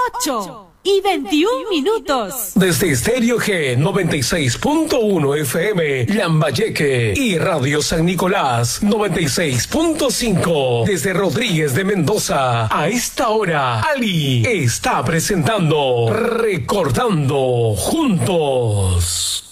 8:21. Desde Estéreo G 96.1 FM, Lambayeque, y Radio San Nicolás 96.5. Desde Rodríguez de Mendoza, a esta hora, Ali está presentando Recordando Juntos.